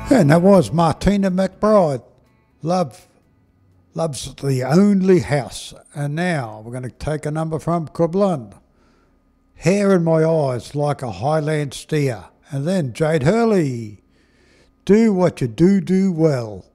And that was Martina McBride. Loves the only house. And now we're going to take a number from Kublund. Hair in my eyes like a Highland steer. And then Jade Hurley. Do what you do well.